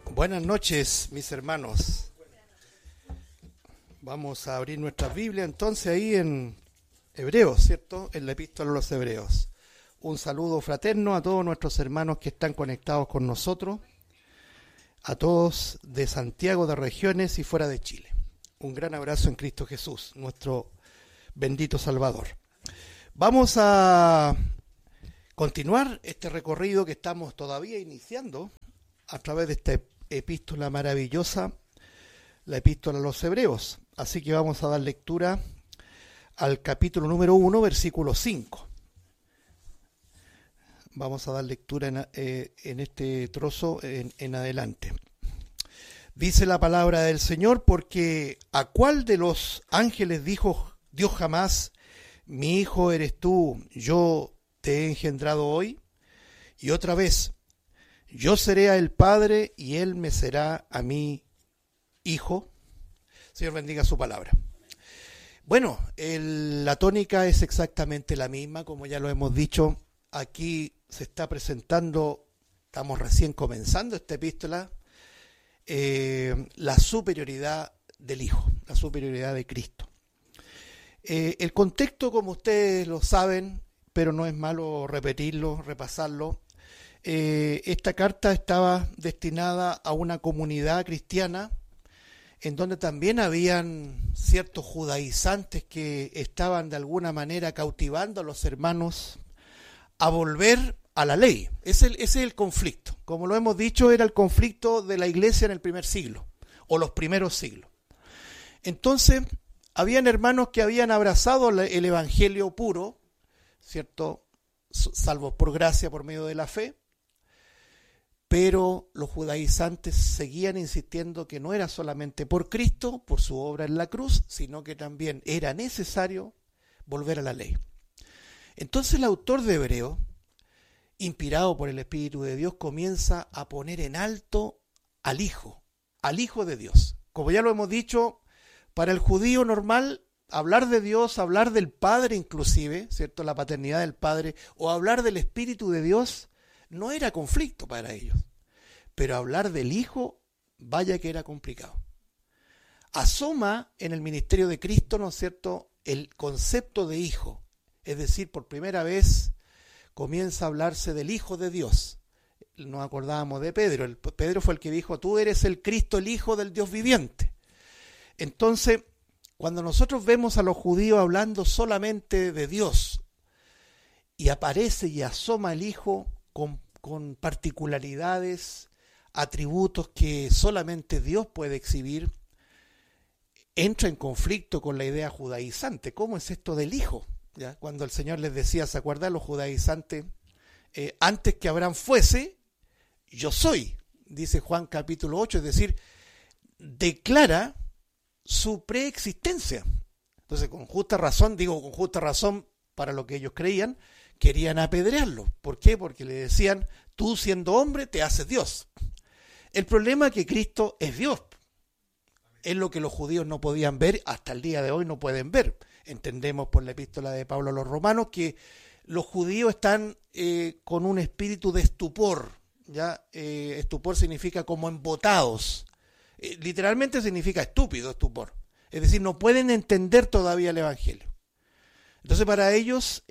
Buenas noches, mis hermanos. Vamos a abrir nuestra Biblia entonces ahí en Hebreos, ¿cierto? En la epístola a los Hebreos. Un saludo fraterno a todos nuestros hermanos que están conectados con nosotros, a todos de Santiago, de regiones y fuera de Chile. Un gran abrazo en Cristo Jesús, nuestro bendito Salvador. Vamos a continuar este recorrido que estamos todavía iniciando a través de esta epístola maravillosa, la epístola a los Hebreos. Así que vamos a dar lectura al capítulo número 1, versículo 5. Vamos a dar lectura en este trozo en adelante. Dice la palabra del Señor: porque ¿a cuál de los ángeles dijo Dios jamás: mi hijo eres tú, yo te he engendrado hoy? Y otra vez: yo seré a él padre y él me será a mí hijo. Señor bendiga su palabra. Bueno, la tónica es exactamente la misma, como ya lo hemos dicho. Aquí se está presentando, estamos recién comenzando esta epístola, la superioridad del Hijo, la superioridad de Cristo. El contexto, como ustedes lo saben, pero no es malo repetirlo, repasarlo. Esta carta estaba destinada a una comunidad cristiana en donde también habían ciertos judaizantes que estaban de alguna manera cautivando a los hermanos a volver a la ley. Ese es el conflicto. Como lo hemos dicho, era el conflicto de la iglesia en el primer siglo o los primeros siglos. Entonces, habían hermanos que habían abrazado el evangelio puro, ¿cierto? Salvo por gracia, por medio de la fe. Pero los judaizantes seguían insistiendo que no era solamente por Cristo, por su obra en la cruz, sino que también era necesario volver a la ley. Entonces el autor de Hebreos, inspirado por el Espíritu de Dios, comienza a poner en alto al Hijo de Dios. Como ya lo hemos dicho, para el judío normal, hablar de Dios, hablar del Padre inclusive, ¿cierto? La paternidad del Padre, o hablar del Espíritu de Dios, no era conflicto para ellos, pero hablar del Hijo, vaya que era complicado. Asoma en el ministerio de Cristo, ¿no es cierto?, el concepto de Hijo, es decir, por primera vez comienza a hablarse del Hijo de Dios. Nos acordábamos de Pedro. Pedro fue el que dijo: tú eres el Cristo, el Hijo del Dios viviente. Entonces, cuando nosotros vemos a los judíos hablando solamente de Dios y aparece y asoma el Hijo con particularidades, atributos que solamente Dios puede exhibir, entra en conflicto con la idea judaizante. ¿Cómo es esto del Hijo? ¿Ya? Cuando el Señor les decía, ¿se acuerdan los judaizantes? Antes que Abraham fuese, yo soy, dice Juan capítulo 8, es decir, declara su preexistencia. Entonces, con justa razón para lo que ellos creían, querían apedrearlo. ¿Por qué? Porque le decían: tú siendo hombre te haces Dios. El problema es que Cristo es Dios. Es lo que los judíos no podían ver, hasta el día de hoy no pueden ver. Entendemos por la epístola de Pablo a los romanos que los judíos están con un espíritu de estupor. ¿Ya? Estupor significa como embotados. Literalmente significa estúpido, estupor. Es decir, no pueden entender todavía el evangelio. Entonces para ellos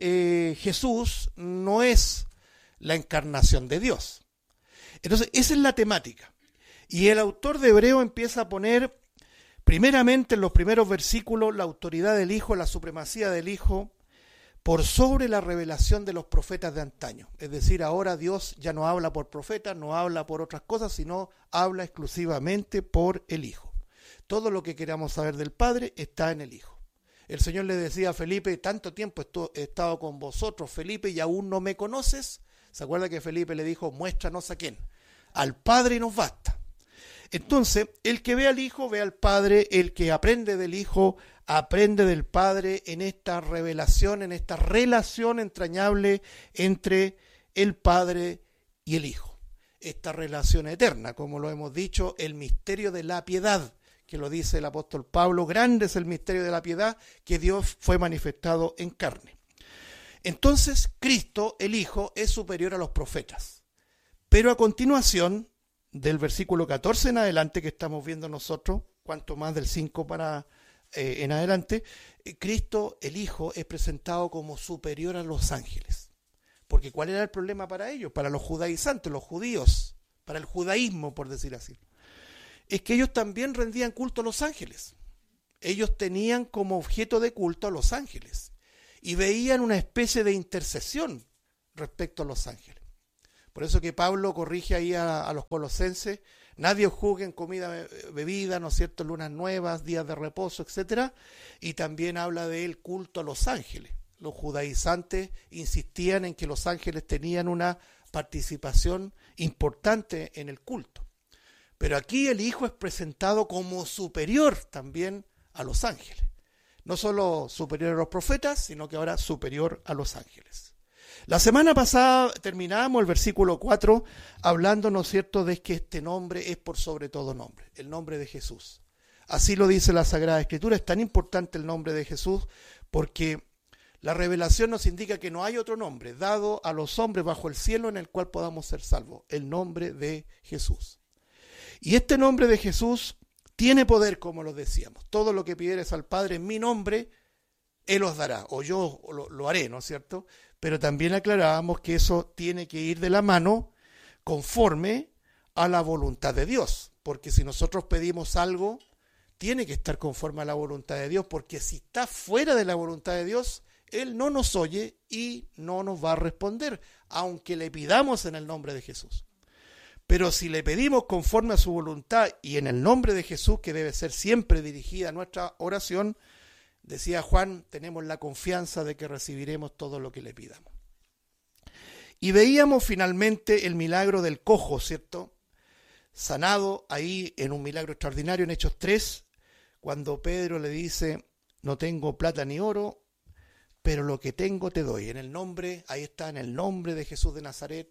Jesús no es la encarnación de Dios. Entonces esa es la temática. Y el autor de Hebreo empieza a poner primeramente en los primeros versículos la autoridad del Hijo, la supremacía del Hijo por sobre la revelación de los profetas de antaño. Es decir, ahora Dios ya no habla por profetas, no habla por otras cosas, sino habla exclusivamente por el Hijo. Todo lo que queramos saber del Padre está en el Hijo. El Señor le decía a Felipe: tanto tiempo he estado con vosotros, Felipe, y aún no me conoces. ¿Se acuerda que Felipe le dijo: muéstranos a quién? Al Padre y nos basta. Entonces, el que ve al Hijo, ve al Padre. El que aprende del Hijo, aprende del Padre, en esta revelación, en esta relación entrañable entre el Padre y el Hijo. Esta relación eterna, como lo hemos dicho, el misterio de la piedad, que lo dice el apóstol Pablo: grande es el misterio de la piedad, que Dios fue manifestado en carne. Entonces, Cristo, el Hijo, es superior a los profetas. Pero a continuación del versículo 14 en adelante que estamos viendo nosotros, cuanto más del 5 para en adelante, Cristo, el Hijo, es presentado como superior a los ángeles. Porque ¿cuál era el problema para ellos? Para los judaizantes, los judíos, para el judaísmo, por decir así. Es que ellos también rendían culto a los ángeles. Ellos tenían como objeto de culto a los ángeles y veían una especie de intercesión respecto a los ángeles. Por eso que Pablo corrige ahí a los colosenses: nadie os juzgue en comida, bebida, ¿no es cierto?, lunas nuevas, días de reposo, etcétera. Y también habla del culto a los ángeles. Los judaizantes insistían en que los ángeles tenían una participación importante en el culto. Pero aquí el Hijo es presentado como superior también a los ángeles. No solo superior a los profetas, sino que ahora superior a los ángeles. La semana pasada terminábamos el versículo 4 hablando, ¿no es cierto?, de que este nombre es por sobre todo nombre, el nombre de Jesús. Así lo dice la Sagrada Escritura. Es tan importante el nombre de Jesús porque la revelación nos indica que no hay otro nombre dado a los hombres bajo el cielo en el cual podamos ser salvos, el nombre de Jesús. Y este nombre de Jesús tiene poder, como lo decíamos. Todo lo que pidieres al Padre en mi nombre, Él os dará, o yo lo haré, ¿no es cierto? Pero también aclarábamos que eso tiene que ir de la mano conforme a la voluntad de Dios. Porque si nosotros pedimos algo, tiene que estar conforme a la voluntad de Dios, porque si está fuera de la voluntad de Dios, Él no nos oye y no nos va a responder, aunque le pidamos en el nombre de Jesús. Pero si le pedimos conforme a su voluntad y en el nombre de Jesús, que debe ser siempre dirigida nuestra oración, decía Juan, tenemos la confianza de que recibiremos todo lo que le pidamos. Y veíamos finalmente el milagro del cojo, ¿cierto? Sanado ahí en un milagro extraordinario en Hechos 3, cuando Pedro le dice: no tengo plata ni oro, pero lo que tengo te doy. En el nombre, ahí está, en el nombre de Jesús de Nazaret,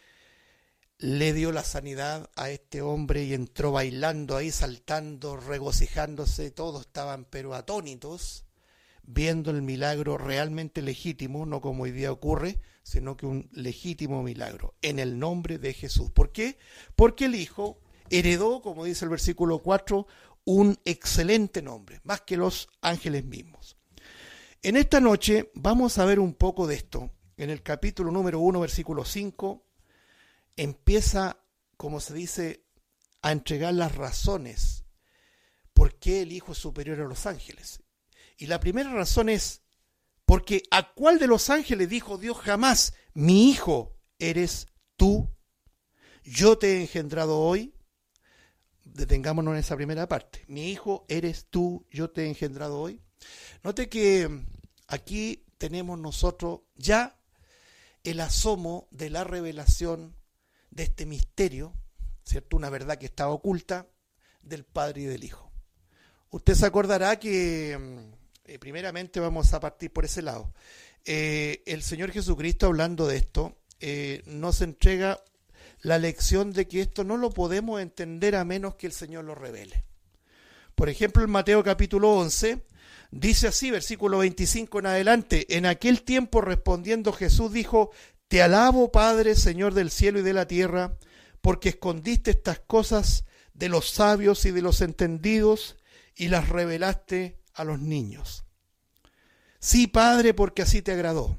le dio la sanidad a este hombre y entró bailando ahí, saltando, regocijándose. Todos estaban pero atónitos, viendo el milagro realmente legítimo, no como hoy día ocurre, sino que un legítimo milagro, en el nombre de Jesús. ¿Por qué? Porque el Hijo heredó, como dice el versículo 4, un excelente nombre, más que los ángeles mismos. En esta noche vamos a ver un poco de esto. En el capítulo número 1, versículo 5, empieza, como se dice, a entregar las razones por qué el Hijo es superior a los ángeles. Y la primera razón es porque ¿a cuál de los ángeles dijo Dios jamás: mi hijo eres tú? Yo te he engendrado hoy. Detengámonos en esa primera parte. Mi hijo eres tú, yo te he engendrado hoy. Note que aquí tenemos nosotros ya el asomo de la revelación de este misterio, ¿cierto? Una verdad que estaba oculta del Padre y del Hijo. Usted se acordará que primeramente vamos a partir por ese lado. El Señor Jesucristo, hablando de esto, nos entrega la lección de que esto no lo podemos entender a menos que el Señor lo revele. Por ejemplo, en Mateo capítulo 11, dice así, versículo 25 en adelante: en aquel tiempo respondiendo Jesús dijo: te alabo, Padre, Señor del cielo y de la tierra, porque escondiste estas cosas de los sabios y de los entendidos y las revelaste a los niños. Sí, Padre, porque así te agradó.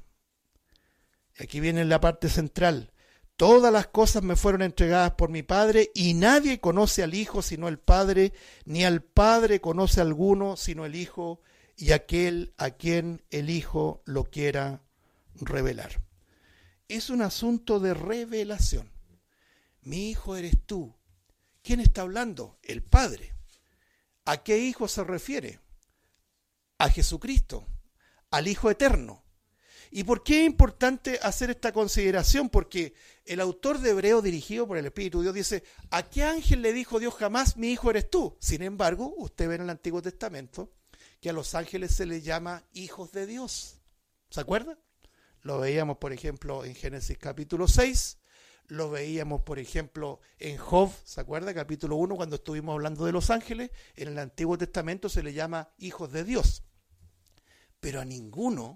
Y aquí viene la parte central. Todas las cosas me fueron entregadas por mi Padre, y nadie conoce al Hijo sino el Padre, ni al Padre conoce a alguno sino el Hijo, y aquel a quien el Hijo lo quiera revelar. Es un asunto de revelación. Mi hijo eres tú. ¿Quién está hablando? El Padre. ¿A qué hijo se refiere? A Jesucristo, al Hijo eterno. ¿Y por qué es importante hacer esta consideración? Porque el autor de Hebreos, dirigido por el Espíritu de Dios, dice: ¿a qué ángel le dijo Dios jamás: mi hijo eres tú? Sin embargo, usted ve en el Antiguo Testamento que a los ángeles se les llama hijos de Dios. ¿Se acuerda? Lo veíamos, por ejemplo, en Génesis capítulo 6, lo veíamos, por ejemplo, en Job, ¿se acuerda? Capítulo 1, cuando estuvimos hablando de los ángeles. En el Antiguo Testamento se le llama hijos de Dios. Pero a ninguno,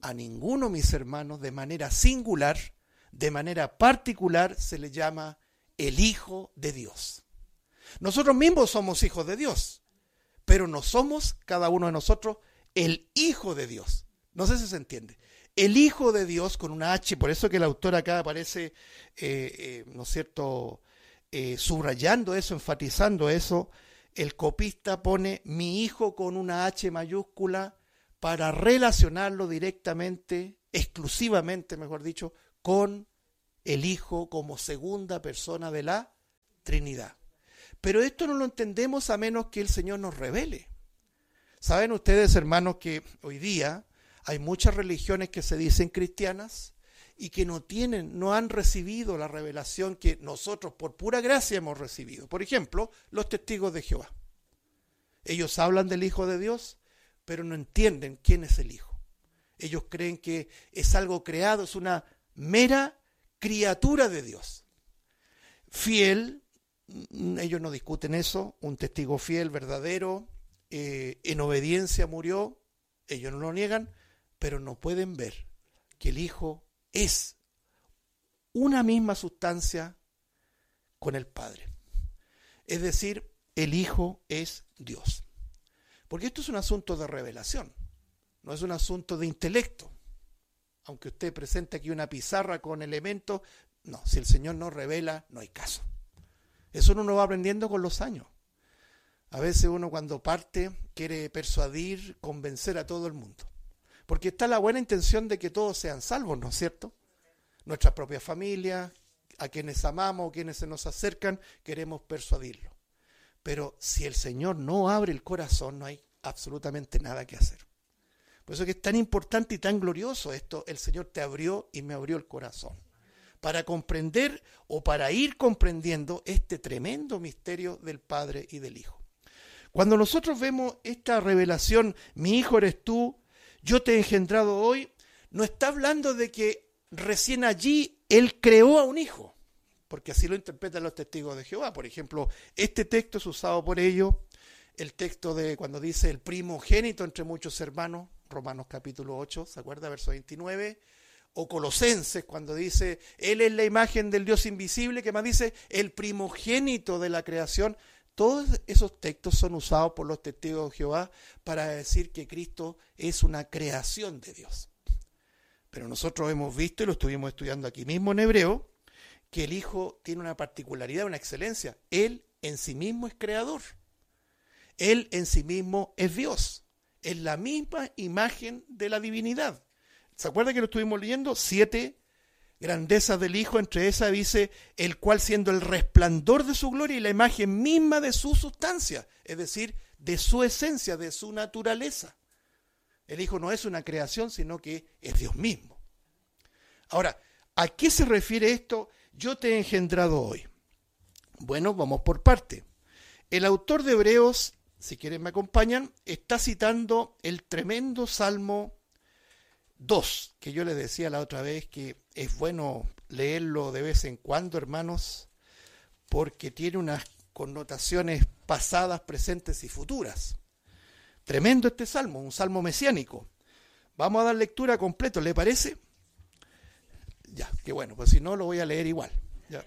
mis hermanos, de manera singular, de manera particular, se le llama el Hijo de Dios. Nosotros mismos somos hijos de Dios, pero no somos, cada uno de nosotros, el Hijo de Dios. No sé si se entiende. El Hijo de Dios con una H, por eso que el autor acá aparece, ¿no es cierto?, subrayando eso, enfatizando eso. El copista pone mi hijo con una H mayúscula para relacionarlo directamente, exclusivamente, mejor dicho, con el Hijo como segunda persona de la Trinidad. Pero esto no lo entendemos a menos que el Señor nos revele. ¿Saben ustedes, hermanos, que hoy día hay muchas religiones que se dicen cristianas y que no han recibido la revelación que nosotros por pura gracia hemos recibido? Por ejemplo, los testigos de Jehová. Ellos hablan del Hijo de Dios, pero no entienden quién es el Hijo. Ellos creen que es algo creado, es una mera criatura de Dios. Fiel, ellos no discuten eso, un testigo fiel, verdadero, en obediencia murió, ellos no lo niegan, pero no pueden ver que el Hijo es una misma sustancia con el Padre. Es decir, el Hijo es Dios. Porque esto es un asunto de revelación, no es un asunto de intelecto. Aunque usted presente aquí una pizarra con elementos, no, si el Señor no revela, no hay caso. Eso uno va aprendiendo con los años. A veces uno cuando parte quiere persuadir, convencer a todo el mundo. Porque está la buena intención de que todos sean salvos, ¿no es cierto? Nuestras propias familias, a quienes amamos, quienes se nos acercan, queremos persuadirlos. Pero si el Señor no abre el corazón, no hay absolutamente nada que hacer. Por eso que es tan importante y tan glorioso esto, el Señor te abrió y me abrió el corazón. Para comprender o para ir comprendiendo este tremendo misterio del Padre y del Hijo. Cuando nosotros vemos esta revelación, mi hijo eres tú, yo te he engendrado hoy, no está hablando de que recién allí Él creó a un hijo, porque así lo interpretan los testigos de Jehová. Por ejemplo, este texto es usado por ellos, el texto de cuando dice el primogénito entre muchos hermanos, Romanos capítulo 8, ¿se acuerda? Verso 29, o Colosenses cuando dice, Él es la imagen del Dios invisible, que más dice, el primogénito de la creación. Todos esos textos son usados por los testigos de Jehová para decir que Cristo es una creación de Dios. Pero nosotros hemos visto, y lo estuvimos estudiando aquí mismo en Hebreo, que el Hijo tiene una particularidad, una excelencia. Él en sí mismo es creador. Él en sí mismo es Dios. Es la misma imagen de la divinidad. ¿Se acuerda que lo estuvimos leyendo? 7 grandezas del Hijo, entre esas dice, el cual siendo el resplandor de su gloria y la imagen misma de su sustancia, es decir, de su esencia, de su naturaleza. El Hijo no es una creación, sino que es Dios mismo. Ahora, ¿a qué se refiere esto? Yo te he engendrado hoy. Bueno, vamos por parte. El autor de Hebreos, si quieren me acompañan, está citando el tremendo Salmo 2, que yo les decía la otra vez que es bueno leerlo de vez en cuando, hermanos, porque tiene unas connotaciones pasadas, presentes y futuras. Tremendo este salmo, un salmo mesiánico. Vamos a dar lectura completa, ¿le parece? Ya, qué bueno, pues si no lo voy a leer igual. Ya.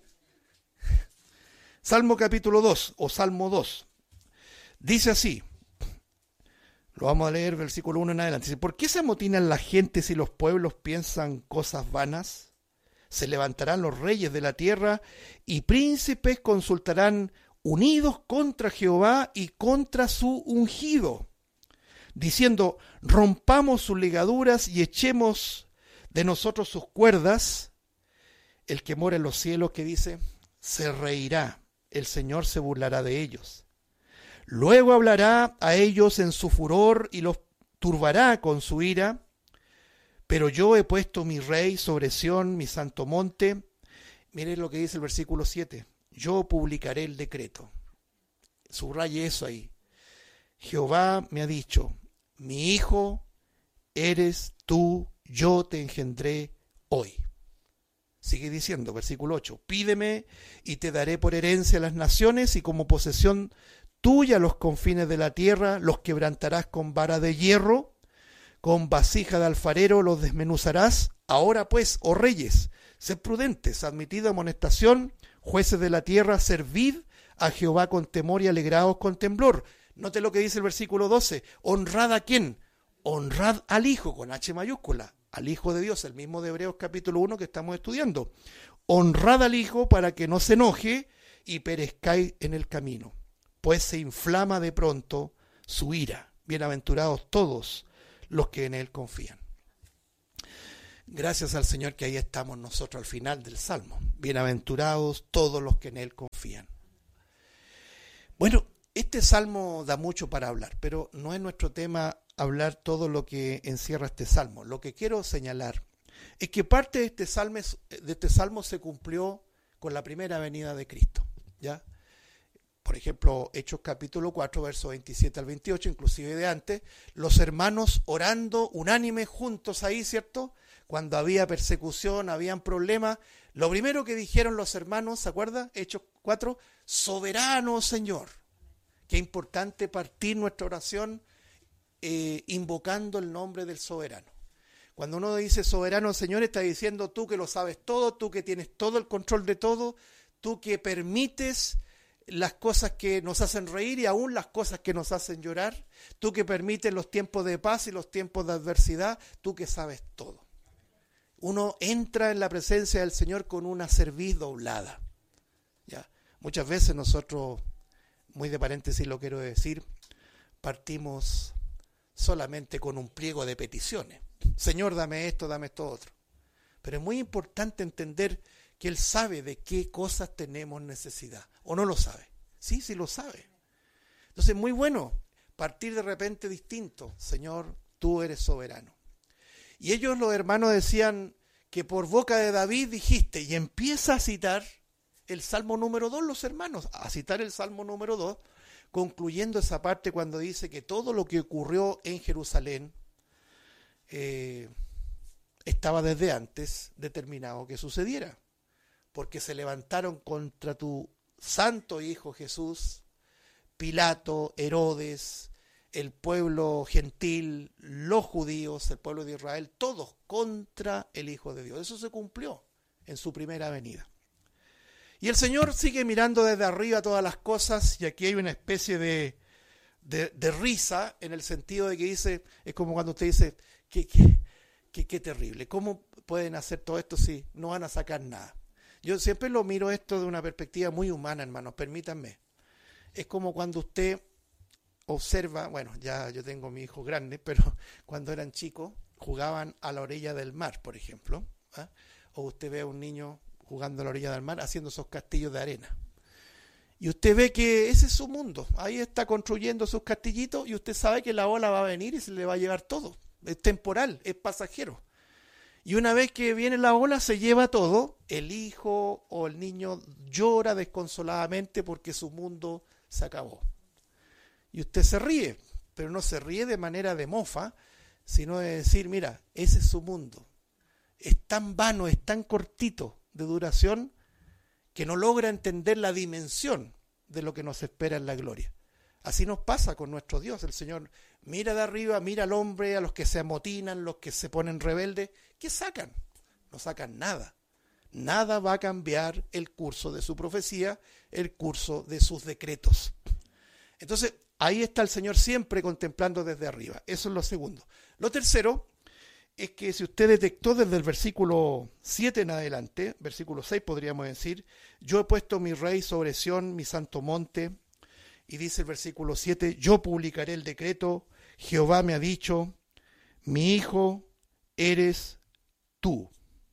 Salmo capítulo 2 o Salmo 2. Dice así. Lo vamos a leer versículo 1 en adelante. Dice, ¿por qué se amotinan las gentes y los pueblos piensan cosas vanas? Se levantarán los reyes de la tierra y príncipes consultarán unidos contra Jehová y contra su ungido, diciendo, rompamos sus ligaduras y echemos de nosotros sus cuerdas. El que mora en los cielos, que dice, se reirá, el Señor se burlará de ellos. Luego hablará a ellos en su furor y los turbará con su ira. Pero yo he puesto mi rey sobre Sión, mi santo monte. Miren lo que dice el versículo 7. Yo publicaré el decreto. Subraye eso ahí. Jehová me ha dicho, mi hijo eres tú, yo te engendré hoy. Sigue diciendo, versículo 8. Pídeme y te daré por herencia a las naciones y como posesión tuya los confines de la tierra, los quebrantarás con vara de hierro, con vasija de alfarero los desmenuzarás. Ahora pues, oh reyes, sed prudentes, admitid amonestación, Jueces de la tierra, servid a Jehová con temor y alegraos con temblor. Note lo que dice el versículo 12. ¿Honrad a quién? Honrad al Hijo, con H mayúscula, al Hijo de Dios, el mismo de Hebreos capítulo 1 que estamos estudiando. Honrad al Hijo para que no se enoje y perezcáis en el camino, pues se inflama de pronto su ira. Bienaventurados todos los que en Él confían. Gracias al Señor que ahí estamos nosotros al final del Salmo. Bienaventurados todos los que en Él confían. Bueno, este Salmo da mucho para hablar, pero no es nuestro tema hablar todo lo que encierra este Salmo. Lo que quiero señalar es que parte de este Salmo se cumplió con la primera venida de Cristo, ¿ya? Por ejemplo, Hechos capítulo 4, versos 27 al 28, inclusive de antes, los hermanos orando unánimes juntos ahí, ¿cierto? Cuando había persecución, habían problemas, lo primero que dijeron los hermanos, ¿se acuerda? Hechos 4, soberano Señor. Qué importante partir nuestra oración invocando el nombre del soberano. Cuando uno dice soberano Señor, está diciendo tú que lo sabes todo, tú que tienes todo el control de todo, tú que permites las cosas que nos hacen reír y aún las cosas que nos hacen llorar, tú que permites los tiempos de paz y los tiempos de adversidad, tú que sabes todo. Uno entra en la presencia del Señor con una cerviz doblada. ¿Ya? Muchas veces nosotros, muy de paréntesis lo quiero decir, partimos solamente con un pliego de peticiones. Señor, dame esto otro. Pero es muy importante entender que Él sabe de qué cosas tenemos necesidad. ¿O no lo sabe? Sí, sí lo sabe. Entonces es muy bueno partir de repente distinto. Señor, tú eres soberano. Y ellos, los hermanos, decían que por boca de David dijiste, y empieza a citar el Salmo número 2, los hermanos, a citar el Salmo número 2, concluyendo esa parte cuando dice que todo lo que ocurrió en Jerusalén estaba desde antes determinado que sucediera, porque se levantaron contra tu santo Hijo Jesús, Pilato, Herodes, el pueblo gentil, los judíos, el pueblo de Israel, todos contra el Hijo de Dios. Eso se cumplió en su primera venida. Y el Señor sigue mirando desde arriba todas las cosas, y aquí hay una especie de risa, en el sentido de que dice, es como cuando usted dice, qué terrible, ¿cómo pueden hacer todo esto si no van a sacar nada? Yo siempre lo miro esto de una perspectiva muy humana, hermanos, permítanme. Es como cuando usted observa, bueno, ya yo tengo mi hijo grande, pero cuando eran chicos jugaban a la orilla del mar, por ejemplo, ¿eh? O usted ve a un niño jugando a la orilla del mar haciendo esos castillos de arena. Y usted ve que ese es su mundo, ahí está construyendo sus castillitos y usted sabe que la ola va a venir y se le va a llevar todo. Es temporal, es pasajero. Y una vez que viene la ola se lleva todo, el hijo o el niño llora desconsoladamente porque su mundo se acabó. Y usted se ríe, pero no se ríe de manera de mofa, sino de decir, mira, ese es su mundo. Es tan vano, es tan cortito de duración que no logra entender la dimensión de lo que nos espera en la gloria. Así nos pasa con nuestro Dios. El Señor mira de arriba, mira al hombre, a los que se amotinan, los que se ponen rebeldes. ¿Qué sacan? No sacan nada. Nada va a cambiar el curso de su profecía, el curso de sus decretos. Entonces, ahí está el Señor siempre contemplando desde arriba. Eso es lo segundo. Lo tercero es que si usted detectó desde el versículo 7 en adelante, versículo 6 podríamos decir, yo he puesto mi rey sobre Sión, mi santo monte, y dice el versículo 7, yo publicaré el decreto, Jehová me ha dicho, mi hijo eres tú,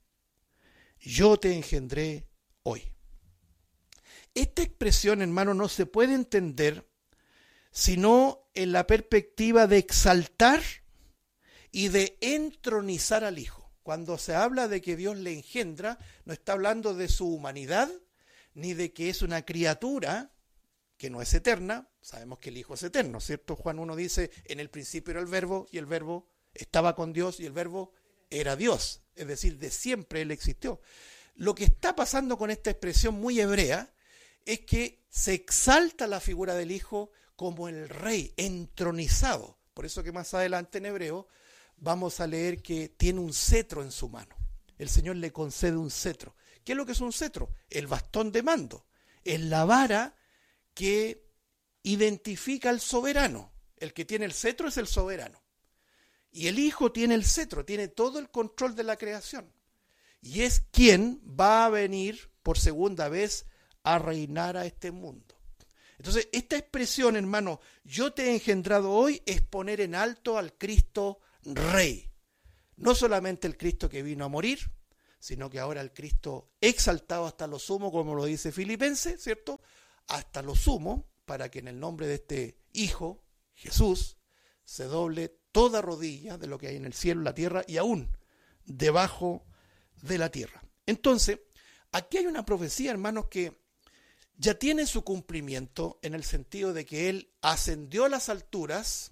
yo te engendré hoy. Esta expresión, hermano, no se puede entender sino en la perspectiva de exaltar y de entronizar al Hijo. Cuando se habla de que Dios le engendra, no está hablando de su humanidad, ni de que es una criatura que no es eterna. Sabemos que el Hijo es eterno, ¿cierto? Juan 1 dice, en el principio era el Verbo, y el Verbo estaba con Dios, y el Verbo era Dios. Es decir, de siempre Él existió. Lo que está pasando con esta expresión muy hebrea es que se exalta la figura del Hijo como el Rey, entronizado. Por eso que más adelante en Hebreo vamos a leer que tiene un cetro en su mano. El Señor le concede un cetro. ¿Qué es lo que es un cetro? El bastón de mando. Es la vara que identifica al soberano. El que tiene el cetro es el soberano. Y el Hijo tiene el cetro, tiene todo el control de la creación. Y es quien va a venir por segunda vez a reinar a este mundo. Entonces, esta expresión, hermano, yo te he engendrado hoy, es poner en alto al Cristo Rey. No solamente el Cristo que vino a morir, sino que ahora el Cristo exaltado hasta lo sumo, como lo dice Filipenses, ¿cierto? Hasta lo sumo, para que en el nombre de este Hijo, Jesús, se doble toda rodilla de lo que hay en el cielo, en la tierra y aún debajo de la tierra. Entonces, aquí hay una profecía, hermanos, que ya tiene su cumplimiento en el sentido de que Él ascendió a las alturas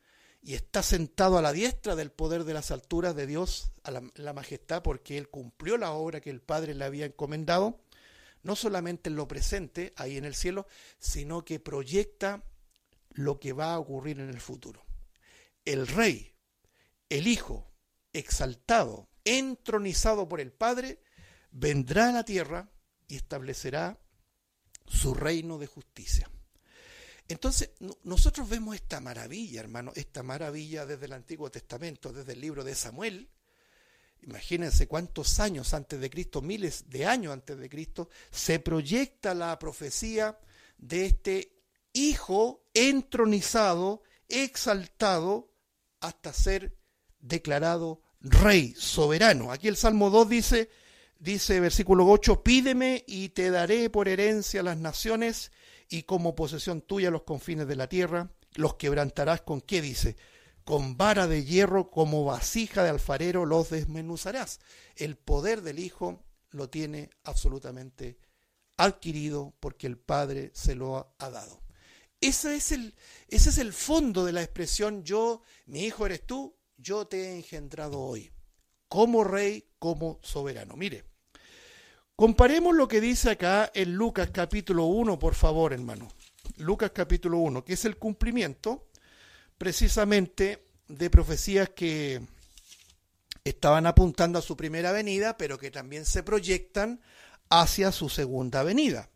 y está sentado a la diestra del poder de las alturas de Dios, a la majestad, porque Él cumplió la obra que el Padre le había encomendado, no solamente en lo presente, ahí en el cielo, sino que proyecta lo que va a ocurrir en el futuro. El Rey, el Hijo, exaltado, entronizado por el Padre, vendrá a la tierra y establecerá su reino de justicia. Entonces, nosotros vemos esta maravilla, hermano, esta maravilla desde el Antiguo Testamento, desde el libro de Samuel. Imagínense cuántos años antes de Cristo, miles de años antes de Cristo, se proyecta la profecía de este Hijo entronizado, exaltado, hasta ser declarado Rey, soberano. Aquí el Salmo 2 dice versículo 8, pídeme y te daré por herencia las naciones y como posesión tuya los confines de la tierra. Los quebrantarás con, ¿qué dice? Con vara de hierro, como vasija de alfarero los desmenuzarás. El poder del Hijo lo tiene absolutamente adquirido porque el Padre se lo ha dado. Ese es el fondo de la expresión mi hijo eres tú, yo te he engendrado hoy, como Rey, como soberano. Mire, comparemos lo que dice acá en Lucas capítulo 1, por favor, hermano. Lucas capítulo 1, que es el cumplimiento precisamente de profecías que estaban apuntando a su primera venida, pero que también se proyectan hacia su segunda venida.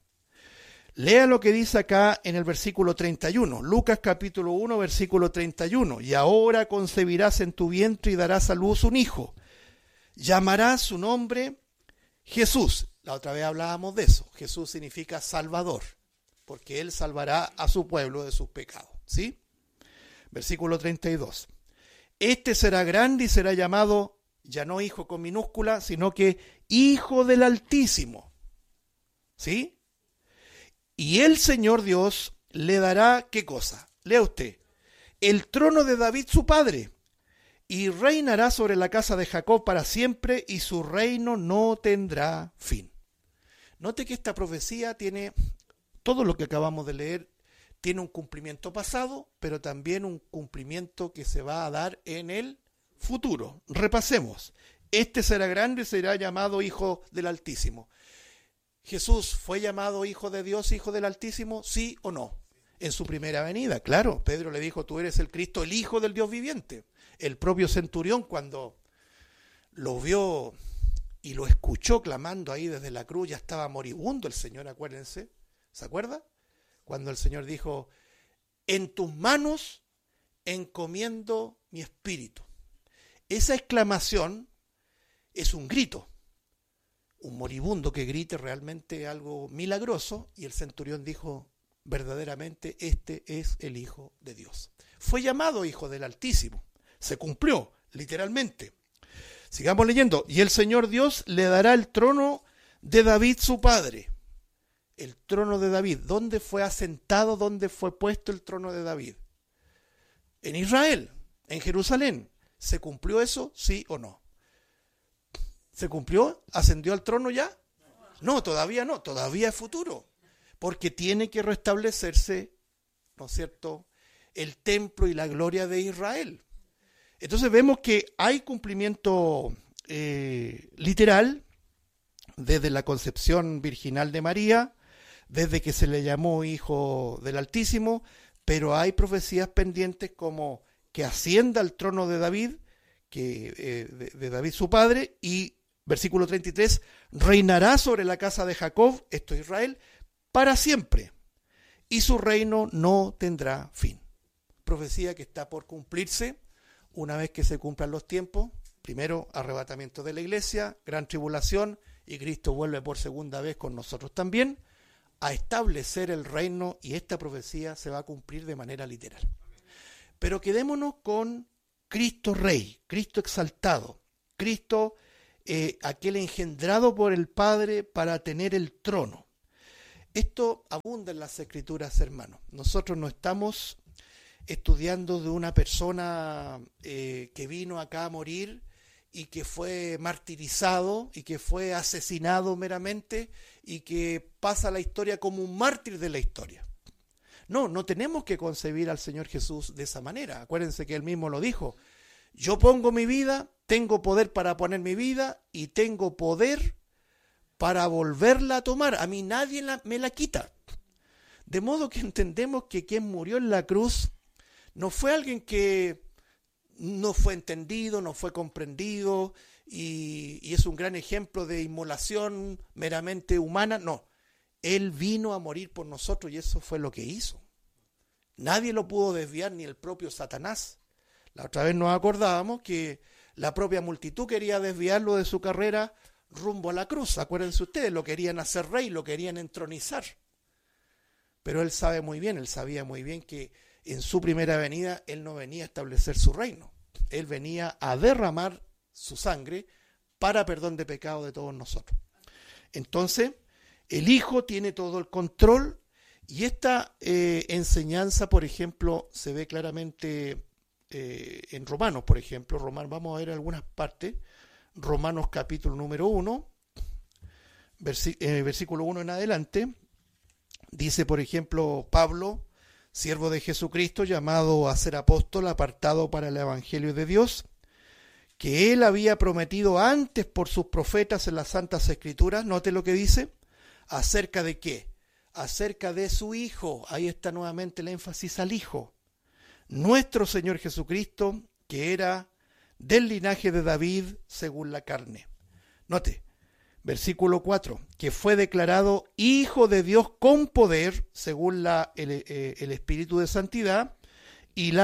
Lea lo que dice acá en el versículo 31, Lucas capítulo 1, versículo 31. Y ahora concebirás en tu vientre y darás a luz un hijo. Llamarás su nombre Jesús. La otra vez hablábamos de eso. Jesús significa Salvador, porque Él salvará a su pueblo de sus pecados. ¿Sí? Versículo 32. Este será grande y será llamado, ya no hijo con minúscula, sino que Hijo del Altísimo. ¿Sí? Y el Señor Dios le dará, ¿qué cosa? Lea usted. El trono de David su padre, y reinará sobre la casa de Jacob para siempre, y su reino no tendrá fin. Note que esta profecía tiene, todo lo que acabamos de leer, tiene un cumplimiento pasado, pero también un cumplimiento que se va a dar en el futuro. Repasemos. Este será grande y será llamado Hijo del Altísimo. ¿Jesús fue llamado Hijo de Dios, Hijo del Altísimo? ¿Sí o no? En su primera venida, claro. Pedro le dijo, tú eres el Cristo, el Hijo del Dios viviente. El propio centurión, cuando lo vio y lo escuchó clamando ahí desde la cruz, ya estaba moribundo el Señor, acuérdense. ¿Se acuerda? Cuando el Señor dijo, en tus manos encomiendo mi espíritu. Esa exclamación es un grito. Un moribundo que grite realmente algo milagroso, y el centurión dijo, verdaderamente este es el Hijo de Dios. Fue llamado Hijo del Altísimo, se cumplió literalmente. Sigamos leyendo. Y el Señor Dios le dará el trono de David su padre. El trono de David, ¿dónde fue asentado, dónde fue puesto el trono de David? En Israel, en Jerusalén. ¿Se cumplió eso, sí o no? ¿Se cumplió? ¿Ascendió al trono ya? No, todavía es futuro, porque tiene que restablecerse, ¿no es cierto?, el templo y la gloria de Israel. Entonces vemos que hay cumplimiento literal desde la concepción virginal de María, desde que se le llamó Hijo del Altísimo, pero hay profecías pendientes como que ascienda al trono de David, de David su padre, y Versículo 33, reinará sobre la casa de Jacob, esto es Israel, para siempre, y su reino no tendrá fin. Profecía que está por cumplirse una vez que se cumplan los tiempos. Primero, arrebatamiento de la iglesia, gran tribulación, y Cristo vuelve por segunda vez con nosotros también a establecer el reino, y esta profecía se va a cumplir de manera literal. Pero quedémonos con Cristo Rey, Cristo exaltado, Cristo aquel engendrado por el Padre para tener el trono. Esto abunda en las Escrituras, hermanos. Nosotros no estamos estudiando de una persona que vino acá a morir y que fue martirizado y que fue asesinado meramente y que pasa la historia como un mártir de la historia. No, no tenemos que concebir al Señor Jesús de esa manera. Acuérdense que Él mismo lo dijo. Yo pongo mi vida, tengo poder para poner mi vida y tengo poder para volverla a tomar. A mí nadie me la quita. De modo que entendemos que quien murió en la cruz no fue alguien que no fue entendido, no fue comprendido y es un gran ejemplo de inmolación meramente humana. No, Él vino a morir por nosotros y eso fue lo que hizo. Nadie lo pudo desviar, ni el propio Satanás. La otra vez nos acordábamos que la propia multitud quería desviarlo de su carrera rumbo a la cruz. Acuérdense ustedes, lo querían hacer rey, lo querían entronizar. Pero Él sabía muy bien que en su primera venida Él no venía a establecer su reino. Él venía a derramar su sangre para perdón de pecado de todos nosotros. Entonces, el Hijo tiene todo el control y esta enseñanza, por ejemplo, se ve claramente en Romanos, por ejemplo. Vamos a ver algunas partes. Romanos capítulo número 1, versículo 1 en adelante. Dice, por ejemplo, Pablo, siervo de Jesucristo, llamado a ser apóstol, apartado para el evangelio de Dios, que Él había prometido antes por sus profetas en las Santas Escrituras. Note lo que dice. ¿Acerca de qué? Acerca de su Hijo. Ahí está nuevamente el énfasis al Hijo. Nuestro Señor Jesucristo, que era del linaje de David según la carne. Note, versículo 4, que fue declarado Hijo de Dios con poder, según el Espíritu de Santidad, y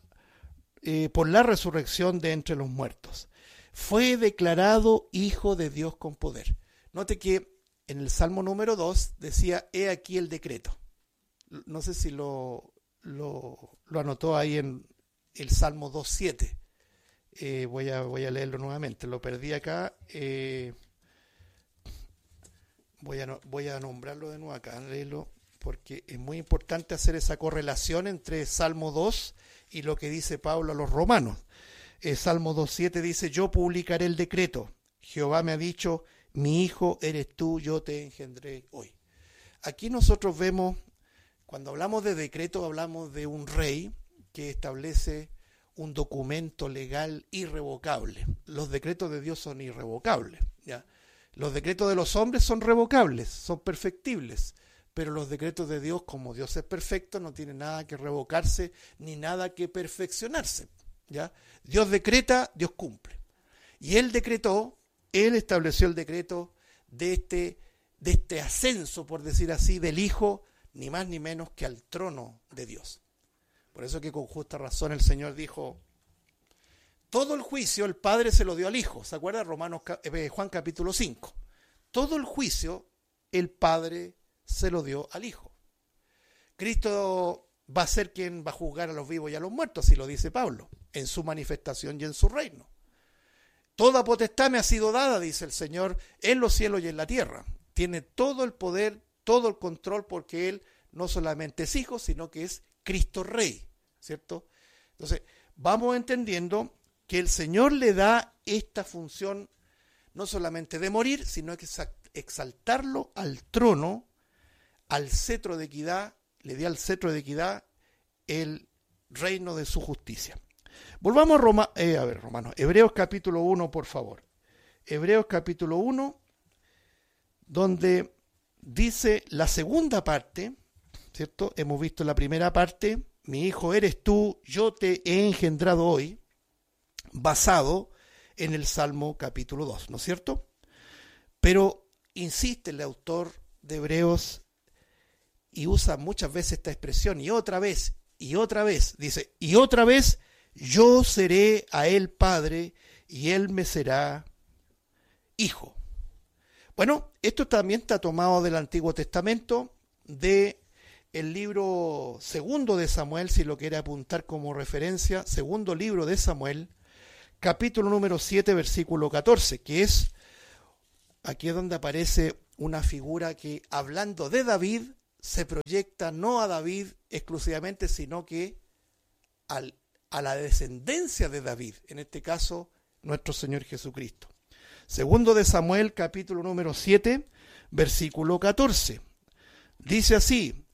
por la resurrección de entre los muertos. Fue declarado Hijo de Dios con poder. Note que en el Salmo número 2 decía, he aquí el decreto. No sé si lo anotó ahí en el Salmo 2.7. Voy a leerlo nuevamente. Lo perdí acá. Voy a nombrarlo de nuevo acá. Léelo, porque es muy importante hacer esa correlación entre Salmo 2 y lo que dice Pablo a los romanos. Salmo 2.7 dice, yo publicaré el decreto. Jehová me ha dicho, mi hijo eres tú, yo te engendré hoy. Aquí nosotros vemos, cuando hablamos de decreto, hablamos de un rey que establece un documento legal irrevocable. Los decretos de Dios son irrevocables, ¿ya? Los decretos de los hombres son revocables, son perfectibles, pero los decretos de Dios, como Dios es perfecto, no tienen nada que revocarse ni nada que perfeccionarse, ¿ya? Dios decreta, Dios cumple. Y Él decretó, Él estableció el decreto de este ascenso, por decir así, del Hijo, ni más ni menos que al trono de Dios. Por eso que con justa razón el Señor dijo, todo el juicio el Padre se lo dio al Hijo. ¿Se acuerda? Juan capítulo 5. Todo el juicio el Padre se lo dio al Hijo. Cristo va a ser quien va a juzgar a los vivos y a los muertos, así lo dice Pablo, en su manifestación y en su reino. Toda potestad me ha sido dada, dice el Señor, en los cielos y en la tierra. Tiene todo el poder, todo el control, porque Él no solamente es Hijo, sino que es Cristo Rey, ¿cierto? Entonces, vamos entendiendo que el Señor le da esta función no solamente de morir, sino que exaltarlo al trono, al cetro de equidad, le dio al cetro de equidad el reino de su justicia. Volvamos a Romanos, Hebreos capítulo 1, por favor. Hebreos capítulo 1, donde dice la segunda parte, ¿cierto? Hemos visto la primera parte, mi hijo eres tú, yo te he engendrado hoy, basado en el Salmo capítulo 2, ¿no es cierto? Pero insiste el autor de Hebreos y usa muchas veces esta expresión, y otra vez, dice, y otra vez yo seré a él padre y él me será hijo. Bueno, esto también está tomado del Antiguo Testamento, de el libro segundo de Samuel, si lo quiere apuntar como referencia, segundo libro de Samuel, capítulo número 7, versículo 14, que es, aquí es donde aparece una figura que, hablando de David, se proyecta no a David exclusivamente, sino que a la descendencia de David, en este caso, nuestro Señor Jesucristo. Segundo de Samuel, capítulo número 7, versículo 14. Dice así,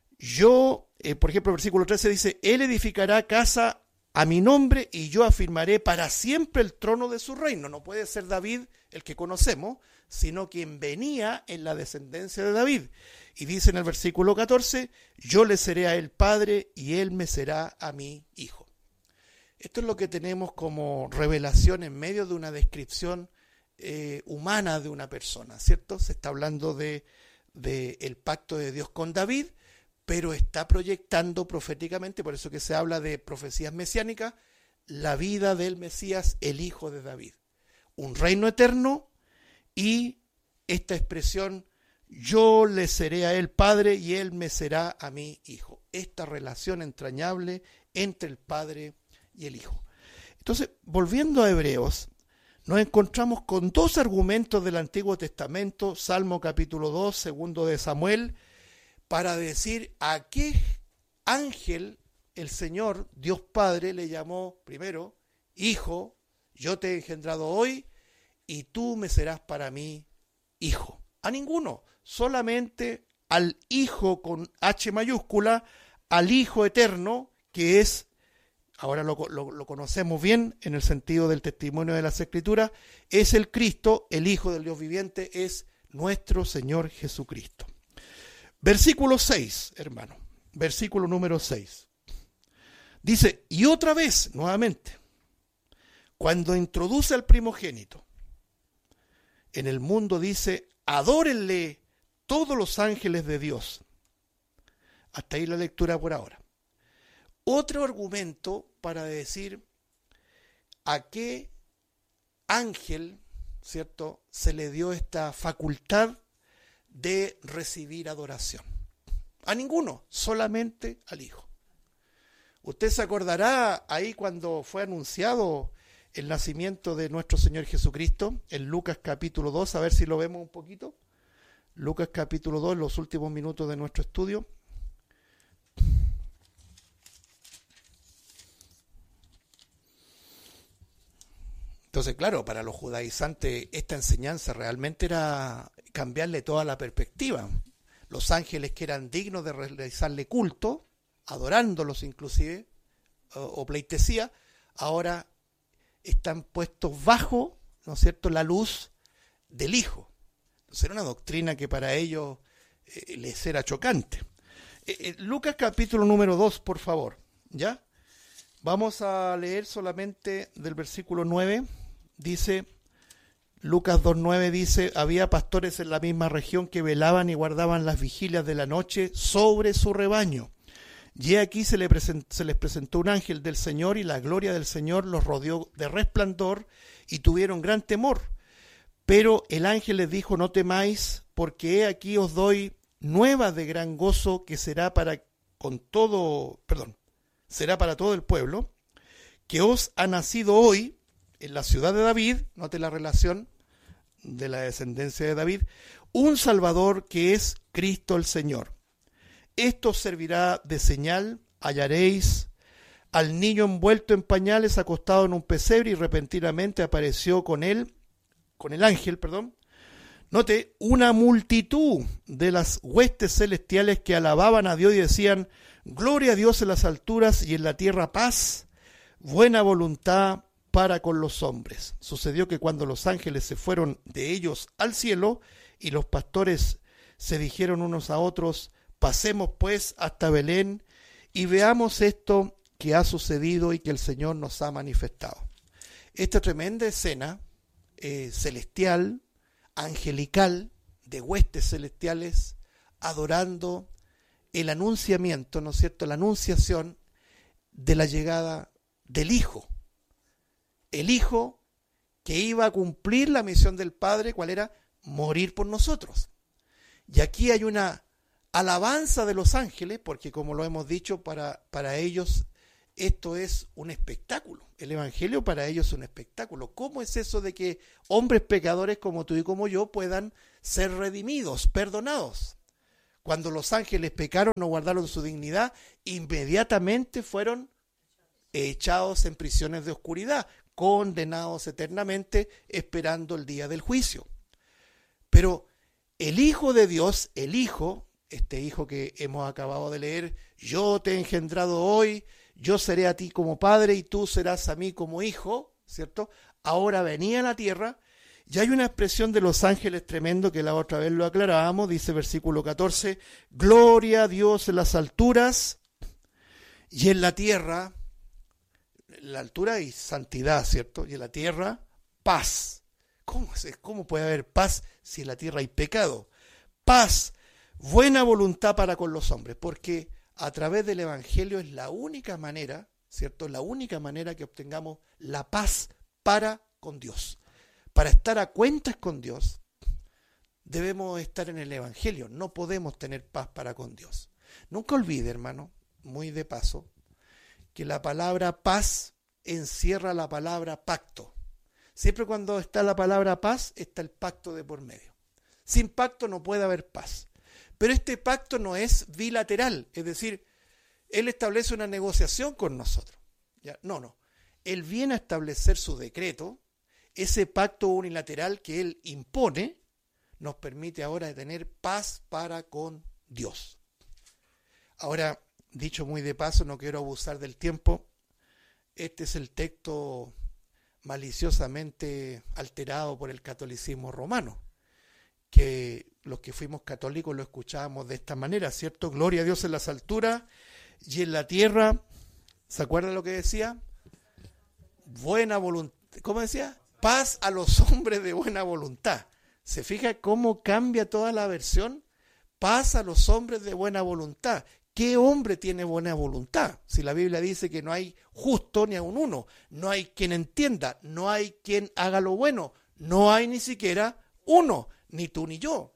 por ejemplo, el versículo 13 dice, él edificará casa a mi nombre y yo afirmaré para siempre el trono de su reino. No puede ser David el que conocemos, sino quien venía en la descendencia de David. Y dice en el versículo 14, yo le seré a él padre y él me será a mí hijo. Esto es lo que tenemos como revelación en medio de una descripción humana de una persona, ¿cierto? Se está hablando de el pacto de Dios con David, pero está proyectando proféticamente, por eso que se habla de profecías mesiánicas, la vida del Mesías, el hijo de David. Un reino eterno y esta expresión, yo le seré a él padre y él me será a mí hijo. Esta relación entrañable entre el padre y el hijo. Entonces, volviendo a Hebreos, nos encontramos con dos argumentos del Antiguo Testamento, Salmo capítulo 2, segundo de Samuel, para decir a qué ángel el Señor, Dios Padre, le llamó primero, hijo, yo te he engendrado hoy y tú me serás para mí hijo. A ninguno, solamente al Hijo con H mayúscula, al Hijo eterno, que es, ahora lo conocemos bien en el sentido del testimonio de las Escrituras, es el Cristo, el Hijo del Dios viviente, es nuestro Señor Jesucristo. Versículo 6, hermano, versículo número 6. Dice, y otra vez, nuevamente, cuando introduce al primogénito en el mundo, dice, adórenle todos los ángeles de Dios. Hasta ahí la lectura por ahora. Otro argumento para decir a qué ángel, ¿cierto?, se le dio esta facultad de recibir adoración. A ninguno, solamente al Hijo. Usted se acordará ahí cuando fue anunciado el nacimiento de nuestro Señor Jesucristo, en Lucas capítulo 2, a ver si lo vemos un poquito. Lucas capítulo 2, los últimos minutos de nuestro estudio. Entonces, claro, para los judaizantes esta enseñanza realmente era cambiarle toda la perspectiva. Los ángeles que eran dignos de realizarle culto, adorándolos inclusive, o pleitesía, ahora están puestos bajo, ¿no es cierto?, la luz del Hijo. Entonces era una doctrina que para ellos les era chocante. Lucas capítulo número 2, por favor, ¿ya? Vamos a leer solamente del versículo 9. Dice, Lucas 2.9 dice, había pastores en la misma región que velaban y guardaban las vigilias de la noche sobre su rebaño. Y aquí se les presentó un ángel del Señor y la gloria del Señor los rodeó de resplandor y tuvieron gran temor. Pero el ángel les dijo, no temáis, porque he aquí os doy nuevas de gran gozo que será para todo el pueblo, que os ha nacido hoy en la ciudad de David, note la relación de la descendencia de David, un Salvador que es Cristo el Señor. Esto servirá de señal, hallaréis al niño envuelto en pañales acostado en un pesebre y repentinamente apareció con el ángel, note, una multitud de las huestes celestiales que alababan a Dios y decían, gloria a Dios en las alturas y en la tierra paz, buena voluntad para con los hombres. Sucedió que cuando los ángeles se fueron de ellos al cielo y los pastores se dijeron unos a otros, pasemos pues hasta Belén y veamos esto que ha sucedido y que el Señor nos ha manifestado. Esta tremenda escena celestial, angelical de huestes celestiales adorando el anunciamiento, ¿no es cierto?, la anunciación de la llegada del Hijo. El Hijo que iba a cumplir la misión del Padre, ¿cuál era? Morir por nosotros. Y aquí hay una alabanza de los ángeles, porque como lo hemos dicho, para ellos esto es un espectáculo. El Evangelio para ellos es un espectáculo. ¿Cómo es eso de que hombres pecadores como tú y como yo puedan ser redimidos, perdonados? Cuando los ángeles pecaron, no guardaron su dignidad, inmediatamente fueron echados en prisiones de oscuridad, condenados eternamente, esperando el día del juicio. Pero el Hijo de Dios, el Hijo, este Hijo que hemos acabado de leer, yo te he engendrado hoy, yo seré a ti como padre y tú serás a mí como hijo, ¿cierto? Ahora venía a la tierra. Y hay una expresión de los ángeles tremendo que la otra vez lo aclarábamos, dice versículo 14, gloria a Dios en las alturas y en la tierra, la altura y santidad, ¿cierto? Y en la tierra, paz. ¿Cómo puede haber paz si en la tierra hay pecado? Paz, buena voluntad para con los hombres, porque a través del Evangelio es la única manera, ¿cierto? La única manera que obtengamos la paz para con Dios. Para estar a cuentas con Dios, debemos estar en el Evangelio. No podemos tener paz para con Dios. Nunca olvide, hermano, muy de paso, que la palabra paz encierra la palabra pacto. Siempre cuando está la palabra paz, está el pacto de por medio. Sin pacto no puede haber paz. Pero este pacto no es bilateral, es decir, Él establece una negociación con nosotros. ¿Ya? No. Él viene a establecer su decreto. Ese pacto unilateral que Él impone nos permite ahora tener paz para con Dios. Ahora, dicho muy de paso, no quiero abusar del tiempo, este es el texto maliciosamente alterado por el catolicismo romano, que los que fuimos católicos lo escuchábamos de esta manera, ¿cierto? Gloria a Dios en las alturas y en la tierra, ¿se acuerdan lo que decía? Buena voluntad, ¿cómo decía? Paz a los hombres de buena voluntad. ¿Se fija cómo cambia toda la versión? Paz a los hombres de buena voluntad. ¿Qué hombre tiene buena voluntad? Si la Biblia dice que no hay justo ni aun uno, no hay quien entienda, no hay quien haga lo bueno, no hay ni siquiera uno, ni tú ni yo.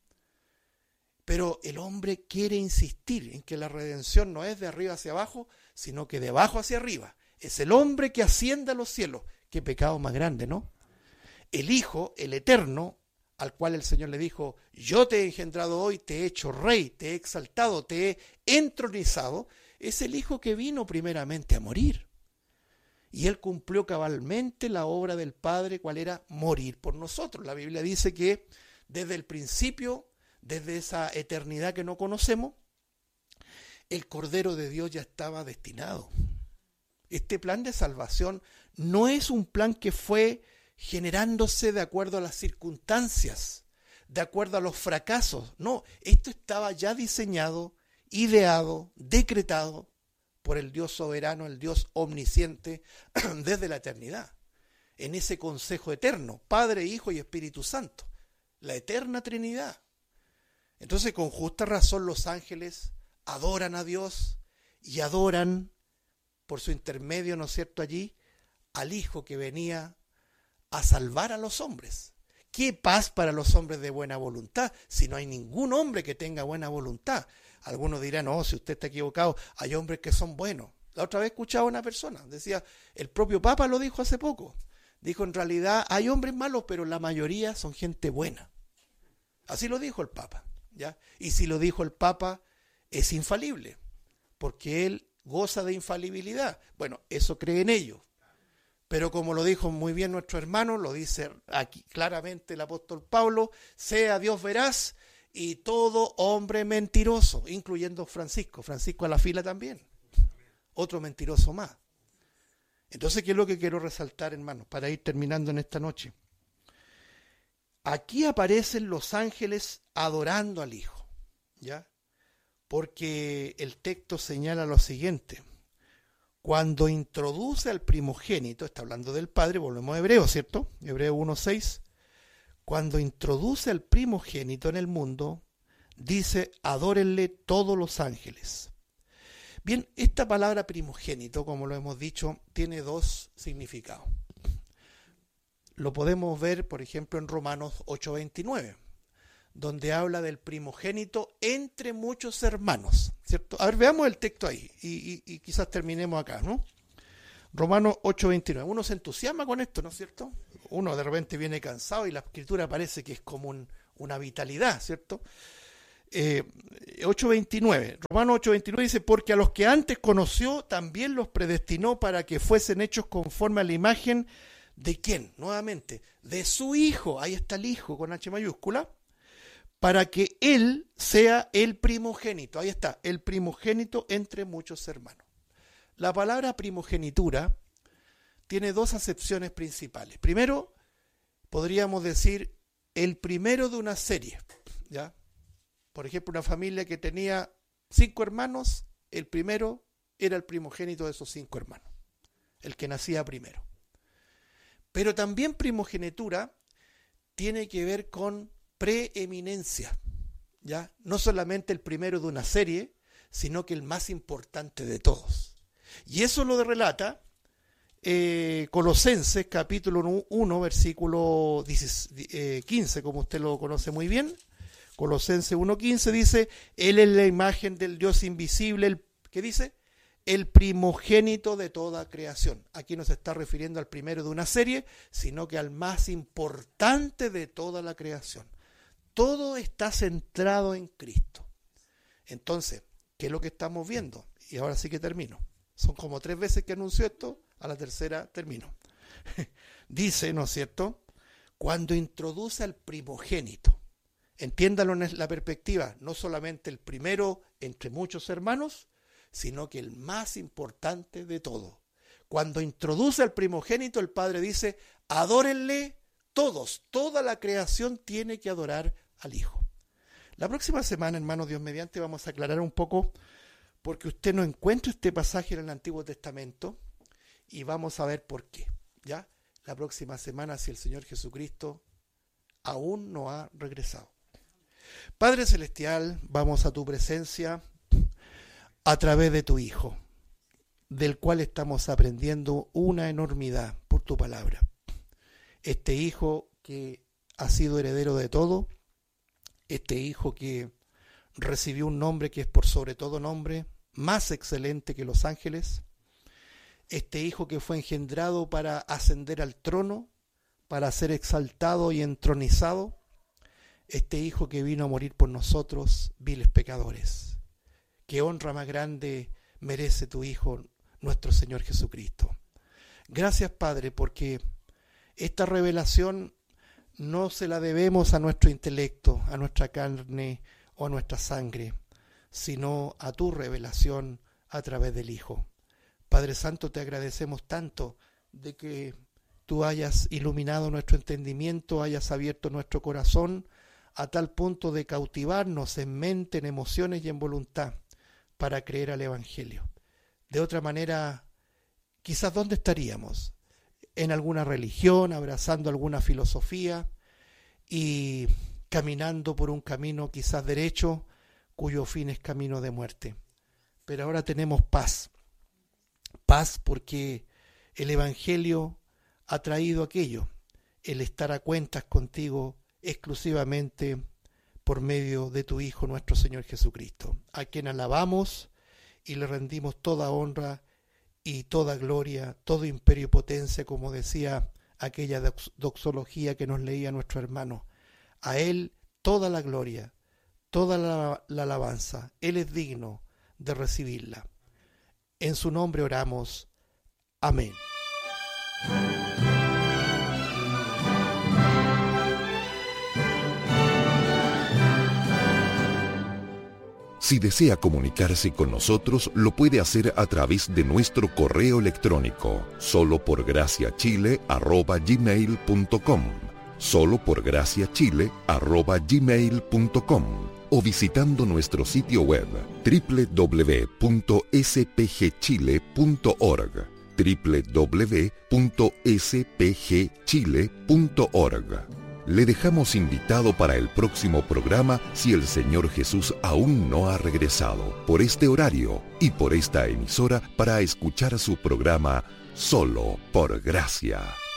Pero el hombre quiere insistir en que la redención no es de arriba hacia abajo, sino que de abajo hacia arriba. Es el hombre que asciende a los cielos. Qué pecado más grande, ¿no? El Hijo, el Eterno, al cual el Señor le dijo, yo te he engendrado hoy, te he hecho rey, te he exaltado, te he entronizado, es el Hijo que vino primeramente a morir. Y Él cumplió cabalmente la obra del Padre, cual era morir por nosotros. La Biblia dice que desde el principio, desde esa eternidad que no conocemos, el Cordero de Dios ya estaba destinado. Este plan de salvación no es un plan que fue generándose de acuerdo a las circunstancias, de acuerdo a los fracasos. No, esto estaba ya diseñado, ideado, decretado por el Dios soberano, el Dios omnisciente, desde la eternidad. En ese consejo eterno, Padre, Hijo y Espíritu Santo, la eterna Trinidad. Entonces, con justa razón, los ángeles adoran a Dios y adoran por su intermedio, ¿no es cierto?, allí, al Hijo que venía a salvar a los hombres. ¿Qué paz para los hombres de buena voluntad? Si no hay ningún hombre que tenga buena voluntad. Algunos dirán, no, si usted está equivocado, hay hombres que son buenos. La otra vez escuchaba a una persona, decía, el propio Papa lo dijo hace poco. Dijo, en realidad hay hombres malos, pero la mayoría son gente buena. Así lo dijo el Papa, ¿ya? Y si lo dijo el Papa, es infalible, porque él goza de infalibilidad. Bueno, eso creen ellos. Pero como lo dijo muy bien nuestro hermano, lo dice aquí claramente el apóstol Pablo, sea Dios veraz y todo hombre mentiroso, incluyendo Francisco a la fila también, otro mentiroso más. Entonces, ¿qué es lo que quiero resaltar, hermanos, para ir terminando en esta noche? Aquí aparecen los ángeles adorando al Hijo, ¿ya? Porque el texto señala lo siguiente: cuando introduce al primogénito, está hablando del Padre, volvemos a Hebreos, ¿cierto? Hebreos 1:6. cuando introduce al primogénito en el mundo, dice, adórenle todos los ángeles. Bien, esta palabra primogénito, como lo hemos dicho, tiene dos significados. Lo podemos ver, por ejemplo, en Romanos 8:29, donde habla del primogénito entre muchos hermanos, ¿cierto? A ver, veamos el texto ahí y quizás terminemos acá, ¿no? Romanos 8:29. Uno se entusiasma con esto, ¿no es cierto? Uno de repente viene cansado y la escritura parece que es como una vitalidad, ¿cierto? 8:29. Romanos 8:29 dice, porque a los que antes conoció también los predestinó para que fuesen hechos conforme a la imagen de ¿quién? Nuevamente, de su Hijo. Ahí está el Hijo con H mayúscula. Para que Él sea el primogénito. Ahí está, el primogénito entre muchos hermanos. La palabra primogenitura tiene dos acepciones principales. Primero, podríamos decir el primero de una serie, ¿ya? Por ejemplo, una familia que tenía 5 hermanos, el primero era el primogénito de esos 5 hermanos, el que nacía primero. Pero también primogenitura tiene que ver con preeminencia, ¿ya? No solamente el primero de una serie, sino que el más importante de todos. Y eso lo relata Colosenses capítulo 1, versículo 15, como usted lo conoce muy bien. Colosenses 1:15 dice, Él es la imagen del Dios invisible, ¿qué dice? El primogénito de toda creación. Aquí no se está refiriendo al primero de una serie, sino que al más importante de toda la creación. Todo está centrado en Cristo. Entonces, ¿qué es lo que estamos viendo? Y ahora sí que termino. Son como 3 veces que anuncio esto, a la tercera termino. Dice, ¿no es cierto? Cuando introduce al primogénito, entiéndalo en la perspectiva, no solamente el primero entre muchos hermanos, sino que el más importante de todo. Cuando introduce al primogénito, el Padre dice, adórenle todos, toda la creación tiene que adorar al Hijo. La próxima semana, hermanos, Dios mediante, vamos a aclarar un poco, porque usted no encuentra este pasaje en el Antiguo Testamento, y vamos a ver por qué, ¿ya? La próxima semana, si el Señor Jesucristo aún no ha regresado. Padre Celestial, vamos a tu presencia a través de tu Hijo, del cual estamos aprendiendo una enormidad por tu palabra. Este Hijo que ha sido heredero de todo, este Hijo que recibió un nombre que es por sobre todo nombre, más excelente que los ángeles, este Hijo que fue engendrado para ascender al trono, para ser exaltado y entronizado, este Hijo que vino a morir por nosotros, viles pecadores. Qué honra más grande merece tu Hijo, nuestro Señor Jesucristo. Gracias, Padre, porque esta revelación no se la debemos a nuestro intelecto, a nuestra carne o a nuestra sangre, sino a tu revelación a través del Hijo. Padre Santo, te agradecemos tanto de que tú hayas iluminado nuestro entendimiento, hayas abierto nuestro corazón a tal punto de cautivarnos en mente, en emociones y en voluntad para creer al Evangelio. De otra manera, quizás ¿dónde estaríamos? En alguna religión, abrazando alguna filosofía y caminando por un camino quizás derecho, cuyo fin es camino de muerte. Pero ahora tenemos paz. Paz porque el Evangelio ha traído aquello, el estar a cuentas contigo exclusivamente por medio de tu Hijo, nuestro Señor Jesucristo, a quien alabamos y le rendimos toda honra y toda gloria, todo imperio y potencia, como decía aquella doxología que nos leía nuestro hermano. A Él toda la gloria, toda la alabanza. Él es digno de recibirla. En su nombre oramos. Amén. Si desea comunicarse con nosotros, lo puede hacer a través de nuestro correo electrónico, soloporgraciachile@gmail.com, soloporgraciachile@gmail.com, o visitando nuestro sitio web www.spgchile.org, www.spgchile.org. Le dejamos invitado para el próximo programa si el Señor Jesús aún no ha regresado, por este horario y por esta emisora para escuchar su programa Solo por Gracia.